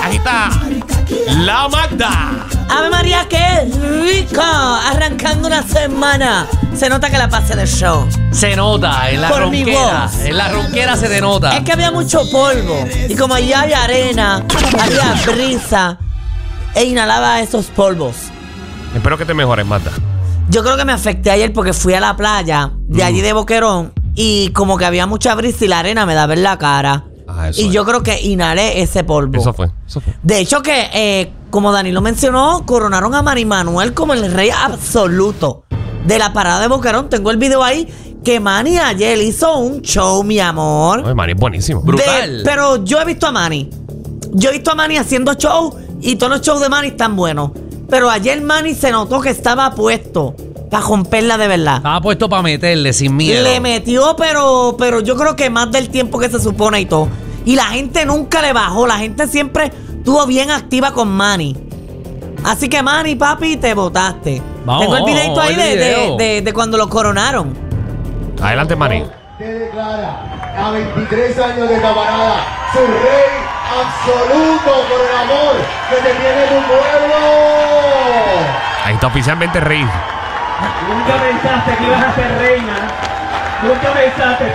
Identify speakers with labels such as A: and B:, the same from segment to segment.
A: agita la Magda.
B: ¡Ave María, qué rico! Arrancando una semana. Se nota que la pasé del show.
C: Se nota en la
B: Por mi
C: ronquera.
B: voz.
C: En la ronquera se te nota.
B: Es que había mucho polvo. Y como allá hay arena, había brisa. E inhalaba esos polvos.
A: Espero que te mejores, Magda.
B: Yo creo que me afecté ayer porque fui a la playa de allí de Boquerón. Y como que había mucha brisa y la arena me daba en la cara.
A: Eso
B: Y
A: es.
B: yo creo que inhalé ese polvo.
A: Eso fue.
B: De hecho que, como Danilo mencionó, coronaron a Manny Manuel como el rey absoluto de la parada de Boquerón. Tengo el video ahí que Manny ayer hizo un show, mi amor.
A: Ay, Manny es buenísimo.
C: Brutal.
B: Pero yo he visto a Manny. Yo he visto a Manny haciendo show y todos los shows de Manny están buenos. Pero ayer Manny se notó que estaba puesto para romperla de verdad.
C: Estaba puesto para meterle sin miedo.
B: Le metió, pero yo creo que más del tiempo que se supone y todo. Y la gente nunca le bajó. La gente siempre estuvo bien activa con Manny. Así que Manny, papi, te botaste.
C: Vamos,
B: Tengo el videito ahí
C: el video.
B: de cuando lo coronaron.
A: Adelante, Manny.
D: Te declara a 23 años de camarada su rey absoluto por el amor que te tiene tu pueblo.
A: Ahí está oficialmente rey.
E: Nunca pensaste que ibas a ser reina. Nunca pensaste.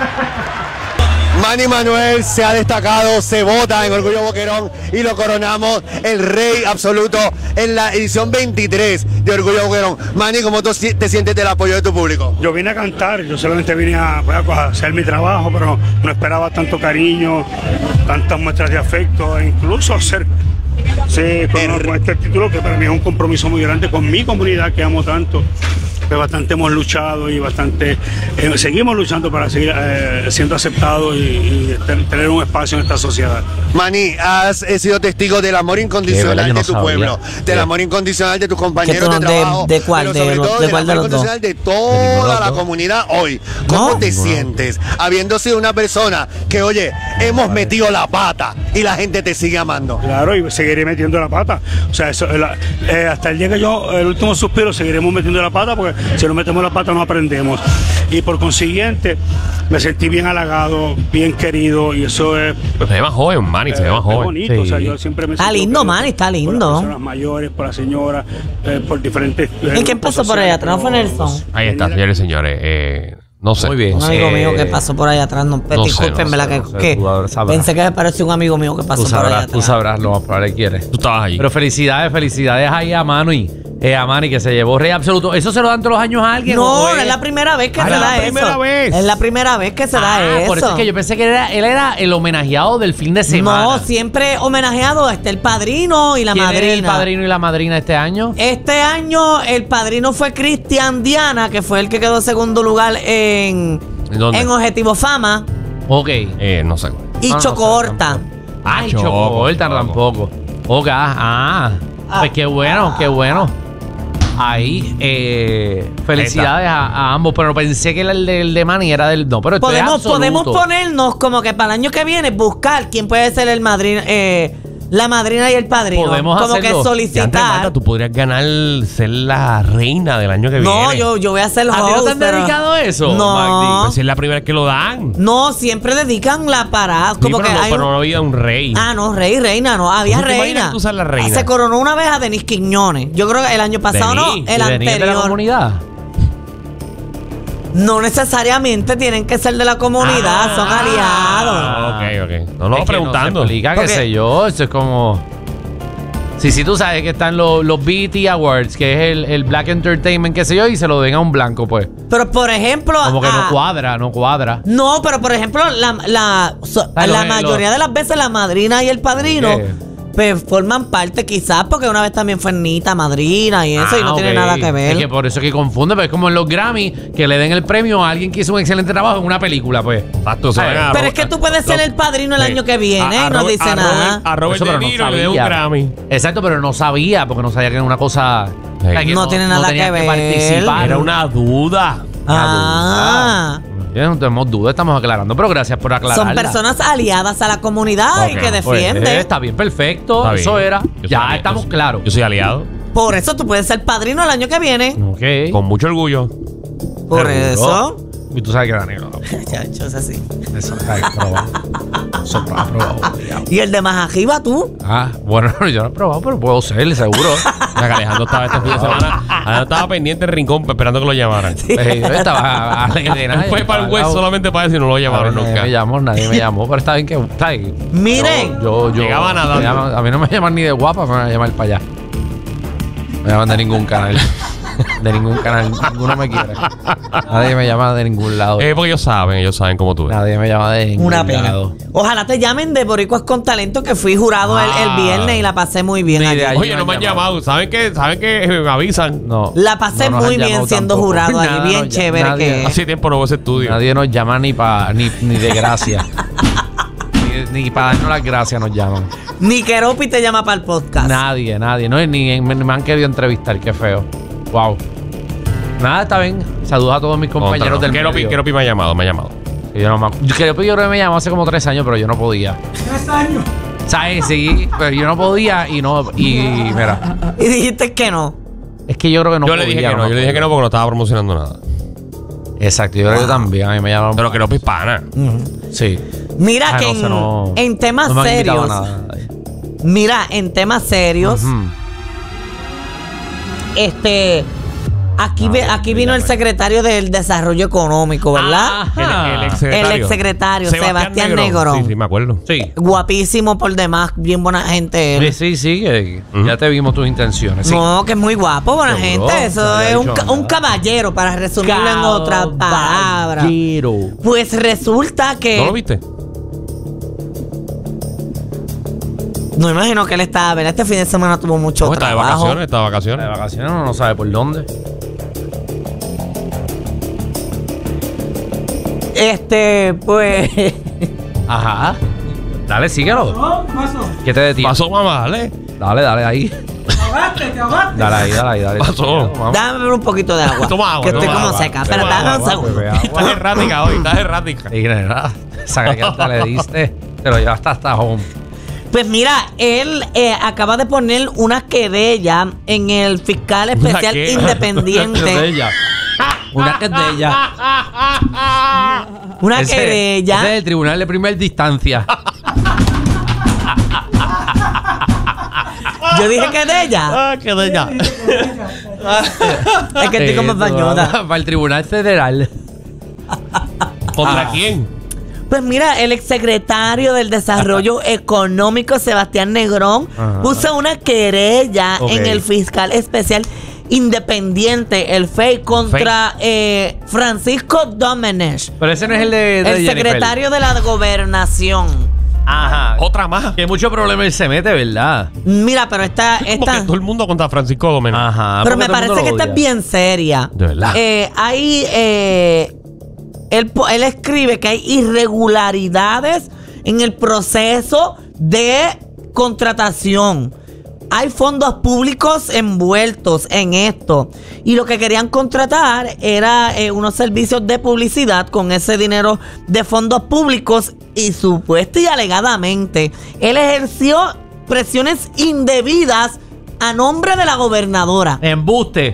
D: Manny Manuel se ha destacado, se vota en Orgullo Boquerón y lo coronamos el rey absoluto en la edición 23 de Orgullo Boquerón. Manny, ¿cómo tú te sientes del apoyo de tu público?
F: Yo vine a cantar, yo solamente vine a hacer mi trabajo, pero no esperaba tanto cariño, tantas muestras de afecto e incluso hacer con este título que para mí es un compromiso muy grande con mi comunidad que amo tanto. Que bastante hemos luchado y bastante seguimos luchando para seguir siendo aceptados y tener un espacio en esta sociedad.
D: Manny, has sido testigo del amor incondicional
C: yo no
D: de tu
C: sabía.
D: pueblo, del amor incondicional de tus compañeros de
B: ¿De-
D: trabajo,
B: de cuál?
D: pero sobre
B: ¿De
D: todo
B: de
D: del
B: cuál de
D: amor
B: los dos?
D: incondicional de toda la comunidad hoy. ¿Cómo te sientes habiendo sido una persona que, oye, hemos metido la pata y la gente te sigue amando?
F: Claro, y seguiré metiendo la pata. O sea, hasta el día que el último suspiro, seguiremos metiendo la pata porque si no metemos la pata no aprendemos. Y por consiguiente, me sentí bien halagado, bien querido y eso es...
A: Se ve más joven, Manny, se ve más
F: Es
A: joven.
F: bonito,
C: Sí.
F: o sea, yo siempre me
B: Está
F: siento
B: lindo,
F: querido
B: Manny, está
F: por
B: lindo.
F: las personas mayores, por las señoras, por diferentes...
B: ¿Y quién pasó por ahí atrás? ¿Fue Nelson?
A: Ahí está, señores y señores. No sé.
C: Muy bien.
B: Un amigo mío que pasó por ahí atrás. No,
A: no sé,
B: discúlpenme
A: no sé,
B: la
A: no sé,
B: que
C: tú sabrás.
B: pensé que me pareció un amigo mío que pasó por ahí atrás.
C: Tú sabrás lo más probable que quieres.
A: Tú estabas allí.
C: Pero felicidades ahí a Manny. A Manny que se llevó rey absoluto. ¿Eso se lo dan todos los años a alguien?
B: No,
C: o fue-
B: es la primera vez que
A: Ah,
B: se
A: es la
B: da eso.
A: primera vez.
B: Es la primera vez que se da eso.
C: Por eso es que yo pensé que él era el homenajeado del fin de semana.
B: No, siempre homenajeado está el padrino y la
C: ¿Quién
B: madrina.
C: es el padrino y la madrina este año?
B: Este año el padrino fue Cristian Diana, que fue el que quedó segundo lugar en
A: ¿Dónde?
B: Objetivo Fama.
C: Ok.
A: No sé.
B: Y
C: Ah, no
B: Choco
C: sé,
B: Horta.
C: Ay,
A: Choco,
C: Chocorta tampoco. Ok, pues qué bueno, qué bueno. Ahí, felicidades a ambos, pero pensé que el de Manny era del... No, pero esto es absoluto.
B: Podemos ponernos como que para el año que viene buscar quién puede ser el madrina, la madrina y el padrino.
C: Podemos
B: como
C: hacerlo.
B: que solicitar.
A: Marta, tú podrías ganar ser la reina del año que
B: No,
A: viene.
B: yo voy a hacer
C: ¿A ti no
B: host,
C: te han
B: pero-
C: dedicado a eso,
B: No.
C: Magdi?
A: Pues es la primera vez que lo dan.
B: No, siempre dedican la parada.
A: Sí,
B: Como
A: pero
B: que
A: no,
B: hay
A: pero
B: un-
A: no había un rey.
B: Ah, no, reina, no. Había
A: ¿Tú te imaginas
B: reina.
A: que tú seas la reina?
B: Se coronó una vez a Denis Quiñones. Yo creo que el año pasado no,
A: Denis.
B: el
C: ¿Y Denis es de la
B: anterior.
C: comunidad?
B: No necesariamente tienen que ser de la comunidad, son aliados.
A: Ok. No,
C: Es que
A: preguntando.
C: No se explica, qué
B: Porque-
C: sé yo, eso es como... Sí, tú sabes que están los BET Awards, que es el Black Entertainment, qué sé yo, y se lo den a un blanco, pues.
B: Pero por ejemplo.
C: Como que no cuadra.
B: No, pero por ejemplo, la mayoría de las veces la madrina y el padrino pues, forman parte quizás porque una vez también fue Nita madrina y eso y no tiene
C: ok.
B: nada que ver.
C: Es que por eso es que confunde, pero es como en los Grammy, que le den el premio a alguien que hizo un excelente trabajo en una película, pues.
A: Exacto, se
C: Ay,
A: van a-
B: Pero es que tú puedes ser el padrino el año que viene y no dice nada.
A: A Robert
C: Eso,
A: De
C: pero no
A: Niro le dio un
C: sabía.
A: Grammy.
C: Exacto, pero no sabía, porque no sabía que era una cosa...
A: Sí.
C: o sea, que
B: No tiene nada
C: tenía
B: que ver.
C: participar.
A: Era una duda.
B: Ah.
C: No tenemos duda, estamos aclarando, pero gracias por aclararla.
B: Son personas aliadas a la comunidad y
A: Ok,
B: que
C: Pues,
B: defienden.
C: está bien, perfecto.
A: Está bien.
C: Eso era.
A: Yo soy
C: Ya
A: aliado,
C: estamos
A: yo soy-
C: claros.
A: Yo soy aliado.
B: Por eso tú puedes ser padrino el año que viene.
C: Ok.
A: Con mucho orgullo.
B: Por
C: Seguro.
B: eso.
C: Y tú sabes que era negro.
B: Chacho, es así.
C: Eso está probado. Eso está probado.
B: ¿Y el de más arriba, tú?
C: Bueno, yo no he probado, pero puedo ser, seguro.
A: Ya que Alejandro estaba este fin de semana. Alejandro estaba pendiente en rincón esperando que lo llamaran.
C: Estaba
A: Fue para el web solamente para decir no lo llamaron nunca.
C: Nadie me llamó, pero está bien que está ahí.
B: Miren.
C: Yo
A: llegaba nadando.
C: a mí no me llaman ni de guapa, me van a llamar para allá. No me llaman de ningún canal. De ningún canal, ninguno me quiere. Nadie me llama de ningún lado.
A: Porque ellos saben cómo tú eres.
C: Nadie me llama de ningún
B: Una pena.
C: lado.
B: Ojalá te llamen de Boricuas con Talento, que fui jurado el viernes y la pasé muy bien.
C: Ni de
B: allí.
C: ahí.
A: Oye, no me han llamado. ¿Saben que me avisan?
C: No.
B: La pasé
C: no nos
B: muy
C: han
B: bien
C: llamado
B: siendo
C: tampoco.
B: jurado allí,
C: Nada,
B: bien
C: no,
B: chévere.
C: nadie-
A: Hace tiempo no veo ese estudio.
C: Nadie nos llama ni de gracia. ni para darnos las gracias nos llaman.
B: Ni Keropi te llama para el podcast.
C: Nadie. No, ni me han querido entrevistar, qué feo. Wow. Nada, está bien. Saludos a todos mis compañeros del medio.
A: Keropi me ha llamado.
C: Que yo no me yo creo que me llamó hace como 3 años, pero yo no podía.
E: 3 años.
C: ¿Sabes? Sí, pero yo no podía y mira.
B: Y dijiste que no.
C: Es que yo creo que no
A: Yo
C: podía.
A: le dije que no. Yo le dije que no porque no estaba promocionando nada.
C: Exacto, yo creo que también. A mí me llamaron.
A: Pero Keropi es pana.
C: Sí.
B: Mira que
C: no sé, no-
B: en temas
C: no me han invitado a
B: serios.
C: nada.
B: Mira, en temas serios,
C: Ujú.
B: aquí vino el secretario del Desarrollo Económico, ¿verdad?
C: Ajá.
A: El exsecretario.
B: El exsecretario, Sebastián Negrón.
A: Sí, me acuerdo.
C: Sí.
B: Guapísimo por demás, bien buena gente él.
C: Sí, que ya te vimos tus intenciones. Sí.
B: No, que es muy guapo, buena
C: Seguro,
B: gente. Eso
C: no había
B: es
C: dicho
B: un
C: nada.
B: caballero, para resumirlo en otras palabras.
C: Caballero.
B: Pues resulta que...
A: ¿No lo viste?
B: No imagino que él estaba, ¿verdad? Este fin de semana tuvo mucho
A: No, está de
B: trabajo.
A: vacaciones, está de
C: De
A: vacaciones.
C: vacaciones uno no sabe por dónde.
B: Pues...
C: Ajá. Dale, síguelo.
E: No, ¿qué pasó?
C: ¿Qué te detiene?
A: Pasó, mamá, dale.
C: Dale ahí.
E: Te ahogaste.
C: Dale ahí.
A: Pasó.
C: Vamos.
B: Dame beber un poquito de agua.
A: Toma agua,
B: que estoy
A: toma
B: como
A: agua.
B: seca.
A: Toma
B: Pero dame un
C: agua,
B: segundo.
C: bebé, agua.
A: Estás errática hoy, estás errática.
C: Y nada, esa que hasta le diste, te lo llevaste hasta home.
B: Pues mira, él acaba de poner una querella en el fiscal especial
A: qué?
B: independiente.
C: ella. Una que es de ella.
B: Una
C: Ese
B: querella.
C: es del tribunal de primera distancia.
B: Yo dije que es de ella.
A: qué de ella.
B: Es que estoy como española.
C: Para el tribunal federal.
A: ¿Contra quién?
B: Pues mira, el exsecretario del Desarrollo Económico, Sebastián Negrón,
C: Ajá.
B: puso una querella
C: Ok.
B: en el fiscal especial independiente, el FEI, contra Francisco Domenech,
C: Pero ese no es el de
B: el
C: Jennifer.
B: secretario de la Gobernación.
C: Ajá.
A: Otra más.
C: Que mucho problema él se mete, ¿verdad?
B: Mira, pero esta
A: Porque todo el mundo contra Francisco Gómez.
C: Ajá.
B: pero
C: porque
B: me
C: todo el mundo
B: parece que
C: lo
B: esta es
C: odia.
B: bien seria.
A: De verdad.
B: Él escribe que hay irregularidades en el proceso de contratación. Hay fondos públicos envueltos en esto. Y lo que querían contratar era unos servicios de publicidad con ese dinero de fondos públicos. Y supuesta y alegadamente, él ejerció presiones indebidas a nombre de la gobernadora.
C: Embuste.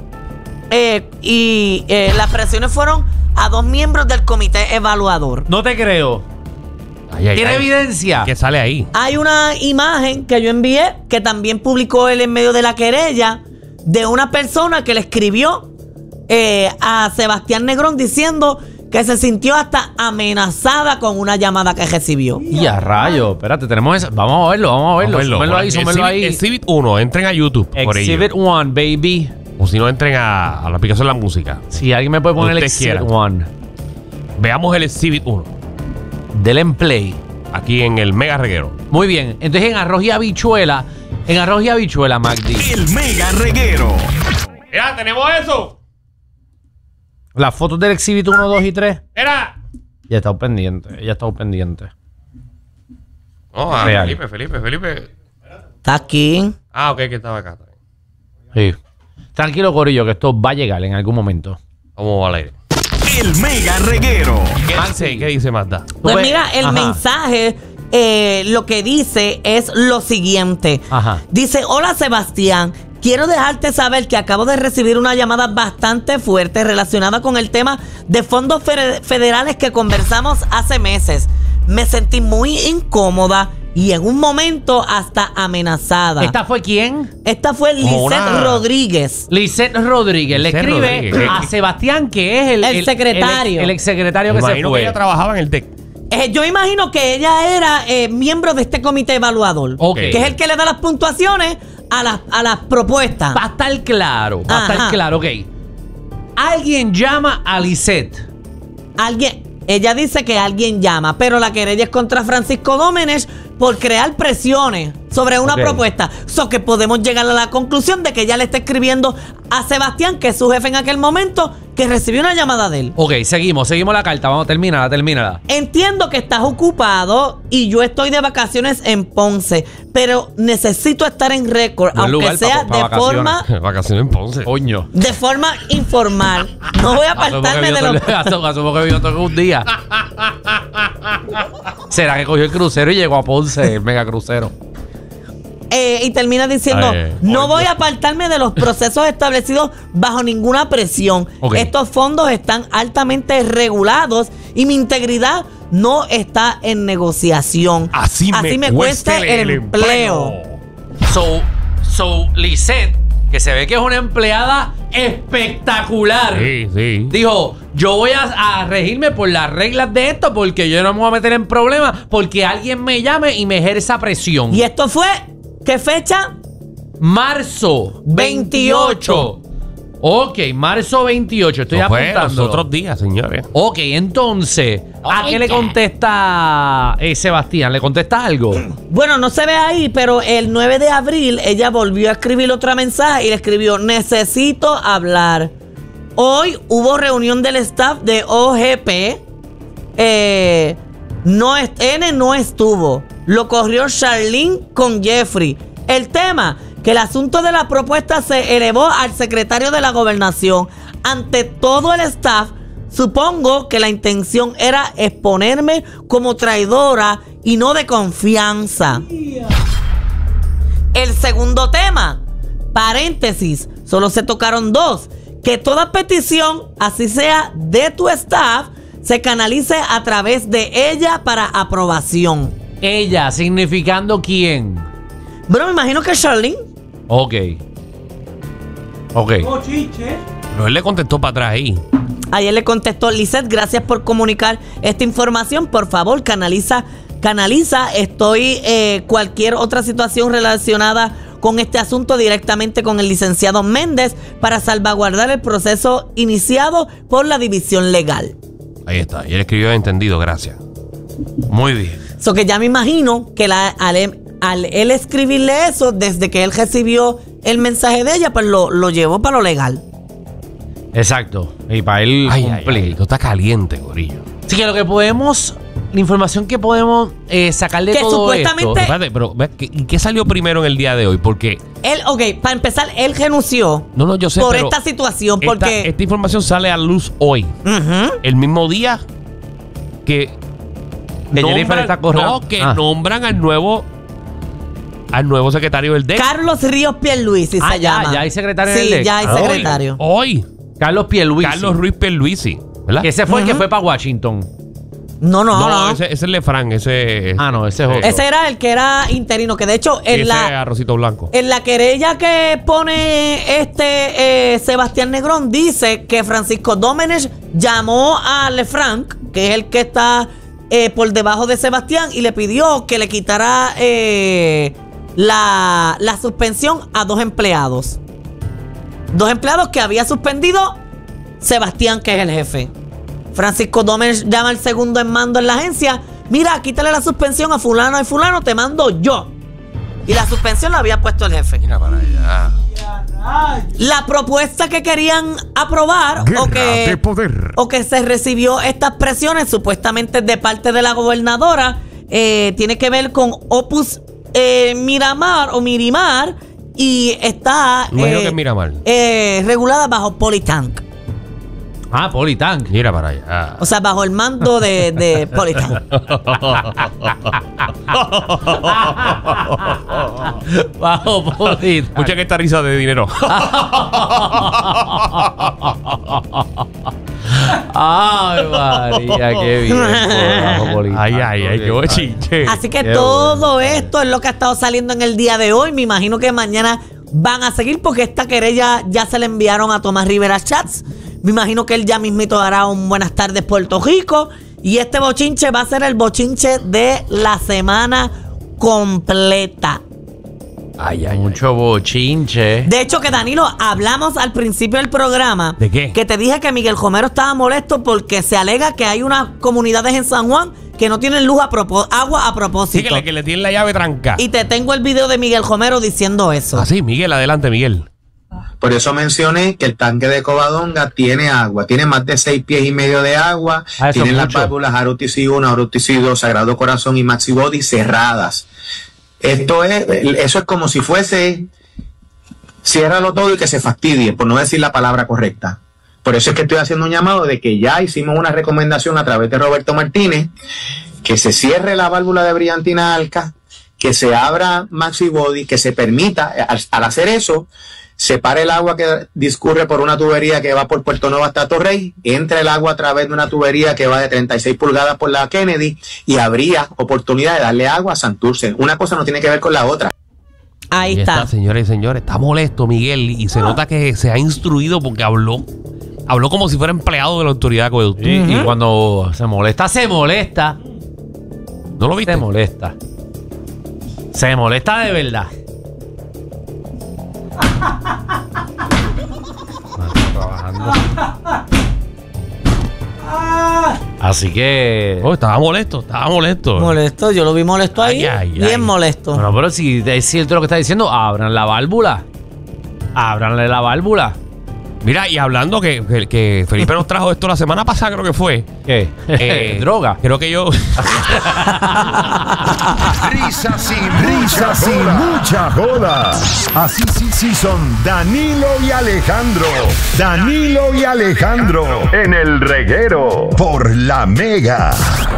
B: Las presiones fueron a 2 miembros del comité evaluador.
C: No te creo. ¿Tiene evidencia?
A: ¿Qué sale ahí?
B: Hay una imagen que yo envié que también publicó él en medio de la querella de una persona que le escribió a Sebastián Negrón diciendo que se sintió hasta amenazada con una llamada que recibió.
C: Y a rayo. Espérate, tenemos esa. Vamos a verlo. Súmelo ahí, súmelo ahí.
A: Exhibit 1, entren a YouTube por ello.
C: Exhibit 1, baby.
A: O si no, entren a la aplicación de la música.
C: Si alguien me puede poner el
A: Usted
C: Exhibit
A: quiera.
C: 1.
A: Veamos el Exhibit 1.
C: Del en play.
A: Aquí en el Mega Reguero.
C: Muy bien. Entonces en arroz y habichuela, Magdi.
G: El Mega Reguero.
A: ¡Mira, tenemos eso!
C: Las fotos del Exhibit 1, 2 y 3.
A: ¡Mira!
C: Ya está pendiente.
A: No,
C: Real.
A: Felipe.
B: Está aquí.
A: Ah, ok, que estaba acá.
C: Sí. Tranquilo, Corillo, que esto va a llegar en algún momento.
A: Vamos al aire.
G: El Mega Reguero.
A: ¿Qué dice Magda?
B: Pues
C: Pues,
B: mira, el
C: ajá.
B: mensaje lo que dice es lo siguiente.
C: Ajá.
B: Dice, hola Sebastián, quiero dejarte saber que acabo de recibir una llamada bastante fuerte relacionada con el tema de fondos federales que conversamos hace meses. Me sentí muy incómoda y en un momento hasta amenazada.
C: ¿Esta fue quién?
B: Esta fue Lisette Rodríguez.
C: Lisette Rodríguez. Le
A: Lisette
C: escribe
A: Rodríguez.
C: a Sebastián, que es
B: El secretario.
C: El exsecretario que se
A: Imagino
C: fue.
A: que ella trabajaba en el TEC.
B: Yo imagino que ella era miembro de este comité evaluador.
C: Ok.
B: Que es el que le da las puntuaciones a las propuestas.
C: Va a estar claro. Va a estar
B: Ajá.
C: claro, ok. Alguien llama a Lisette.
B: Ella dice que alguien llama, pero la querella es contra Francisco Dómenes por crear presiones sobre una
C: Ok.
B: propuesta. So que podemos llegar a la conclusión de que ella le está escribiendo a Sebastián, que es su jefe en aquel momento, que recibió una llamada de él.
C: Ok, seguimos la carta. Vamos, termínala.
B: Entiendo que estás ocupado y yo estoy de vacaciones en Ponce, pero necesito estar en récord,
C: Buen
B: aunque
C: lugar
B: sea
C: pa'
B: de forma
A: Vacaciones en Ponce.
C: Coño.
B: de forma informal. No voy a apartarme de los...
C: Asumo que vio todo un día. ¿Será que cogió el crucero y llegó a Ponce, el mega crucero?
B: Y termina diciendo, no voy a apartarme de los procesos establecidos bajo ninguna presión.
C: Ok.
B: Estos fondos están altamente regulados y mi integridad no está en negociación.
A: Así me
B: cueste el empleo.
C: So, Lisette, que se ve que es una empleada espectacular.
A: Sí.
C: Dijo, yo voy a regirme por las reglas de esto porque yo no me voy a meter en problemas porque alguien me llame y me ejerza presión.
B: Y esto fue, ¿qué fecha?
C: Marzo 28. Ok, marzo 28. Estoy
A: Eso fue
C: apuntando.
A: los otros días, señores.
C: Ok, entonces, ¿a qué le contesta Sebastián? ¿Le contesta algo?
B: Bueno, no se ve ahí, pero el 9 de abril ella volvió a escribir otro mensaje y le escribió, necesito hablar. Hoy hubo reunión del staff de OGP. N no estuvo. Lo corrió Charlene con Jeffrey. El tema, que el asunto de la propuesta se elevó al secretario de la gobernación. Ante todo el staff, supongo que la intención era exponerme como traidora y no de confianza. El segundo tema, paréntesis, solo se tocaron dos. Que toda petición, así sea de tu staff, se canalice a través de ella para aprobación.
C: Ella, significando quién.
B: Bueno, me imagino que Charlene.
C: Ok.
A: Pero él le contestó para atrás ahí.
B: Ayer le contestó, Lisette, gracias por comunicar esta información. Por favor, canaliza. Estoy cualquier otra situación relacionada con este asunto directamente con el licenciado Méndez para salvaguardar el proceso iniciado por la división legal.
A: Ahí está. Y él escribió entendido, gracias. Muy bien.
B: So que ya me imagino que al él escribirle eso, desde que él recibió el mensaje de ella, pues lo llevó para lo legal.
C: Exacto. Y para él cumplir.
A: Esto está caliente, gorillo.
C: Así que lo que podemos, la información que podemos sacar de
B: Que
C: todo
B: supuestamente-
C: esto.
A: Espérate, pero ¿qué salió primero en el día de hoy? Porque
B: Él, para empezar, él renunció
A: no, yo sé,
B: por
A: pero
B: esta situación, porque...
A: esta información sale a luz hoy.
B: Ujú.
A: El mismo día que
C: Jennifer está corriendo.
A: nombran al nuevo secretario del DEC.
B: Carlos Ríos Pierluisi se llama.
C: ya hay secretario
B: sí,
C: del DEC.
B: ya hay
C: Hoy.
B: secretario.
A: Hoy.
C: Carlos Pierluisi.
A: Carlos Ruiz Pierluisi, ¿verdad?
C: Que ese fue el que fue para Washington.
B: No.
A: Ese es Lefran, ese...
C: Ah, no, ese es otro.
B: Ese era el que era interino, que de hecho
A: ese
B: en la...
A: arrocito blanco.
B: En la querella que pone Sebastián Negrón dice que Francisco Dómenes llamó a Lefranc, que es el que está por debajo de Sebastián, y le pidió que le quitara la suspensión a dos empleados. Dos empleados que había suspendido Sebastián, que es el jefe. Francisco Dómenes llama al segundo en mando en la agencia. Mira, quítale la suspensión a fulano y fulano, te mando yo. Y la suspensión la había puesto el jefe.
A: Mira para allá.
B: La propuesta que querían aprobar o que se recibió estas presiones supuestamente de parte de la gobernadora tiene que ver con Opus Miramar y está
A: Imagino que es Miramar.
B: regulada bajo Politank.
C: Ah, Politank.
A: Mira para allá.
B: O sea, bajo el mando de Politank.
C: Bajo Politank.
A: Escucha que esta risa de dinero.
C: Ay, María, qué bien. Bajo Politank.
A: Ay, qué bochinche.
B: Así que
C: Qué
B: todo esto es lo que ha estado saliendo en el día de hoy. Me imagino que mañana van a seguir porque esta querella ya se le enviaron a Tomás Rivera Chats. Me imagino que él ya mismito dará un buenas tardes Puerto Rico. Y este bochinche va a ser el bochinche de la semana completa.
C: Mucho bochinche.
B: De hecho, que Danilo, hablamos al principio del programa.
A: ¿De qué?
B: Que te dije que Miguel Romero estaba molesto porque se alega que hay unas comunidades en San Juan que no tienen luz agua a propósito.
A: Sí, que le tienen la llave tranca.
B: Y te tengo el video de Miguel Romero diciendo eso.
A: Así, Miguel, adelante, Miguel.
H: Por eso mencioné que el tanque de Covadonga tiene agua, tiene más de 6 pies y medio de agua, tiene las válvulas ROTC 1, ROTC 2, Sagrado Corazón y Maxi Body cerradas. Eso es como si fuese, ciérralo todo y que se fastidie, por no decir la palabra correcta. Por eso es que estoy haciendo un llamado de que ya hicimos una recomendación a través de Roberto Martínez, que se cierre la válvula de brillantina Alca, que se abra Maxi Body, que se permita, al hacer eso, separe el agua que discurre por una tubería que va por Puerto Nuevo hasta Torrey, entra el agua a través de una tubería que va de 36 pulgadas por la Kennedy y habría oportunidad de darle agua a Santurce. Una cosa no tiene que ver con la otra.
B: Ahí está.
A: Señores y señores, está molesto Miguel y se nota que se ha instruido porque habló como si fuera empleado de la autoridad de acueducto.
C: Y cuando se molesta.
A: ¿No lo viste?
C: Se molesta de verdad. Trabajando. Así que.
A: Oh, estaba molesto.
B: Molesto, yo lo vi molesto ahí. Bien molesto.
C: Bueno, pero si es cierto lo que está diciendo, abran la válvula. Ábranle la válvula.
A: Mira, y hablando que Felipe nos trajo esto la semana pasada, creo que fue.
C: ¿Qué? Droga.
A: Creo que yo.
I: Risas y mucha joda. Así sí son Danilo y Alejandro. Danilo y Alejandro en el reguero por La Mega.